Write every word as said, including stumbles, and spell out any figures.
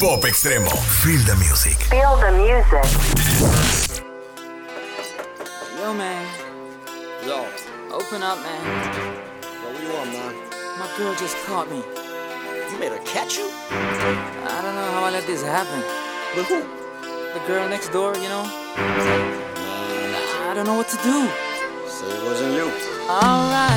Pop Extremo. Feel the music. Feel the music. Yo, man. Yo. Open up, man. Yo, what do you want, man? My girl just caught me. You made her catch you? I don't know how I let this happen. With who? The girl next door, you know? I don't know what to do. Say it wasn't you. Alright.